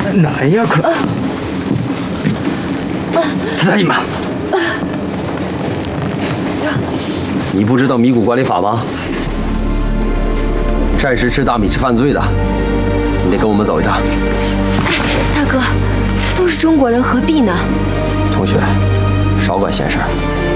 难呀，可。他大姨妈。 你不知道米谷管理法吗？战时吃大米是犯罪的，你得跟我们走一趟。 哎，大哥，都是中国人，何必呢？ 同学，少管闲事儿。